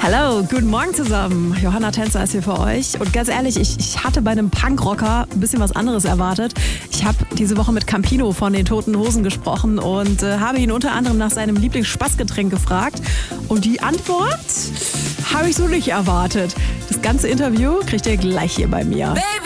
Hallo, guten Morgen zusammen. Johanna Tänzer ist hier für euch. Und ganz ehrlich, ich hatte bei einem Punkrocker ein bisschen was anderes erwartet. Ich habe diese Woche mit Campino von den Toten Hosen gesprochen und habe ihn unter anderem nach seinem Lieblingsspaßgetränk gefragt. Und die Antwort habe ich so nicht erwartet. Das ganze Interview kriegt ihr gleich hier bei mir.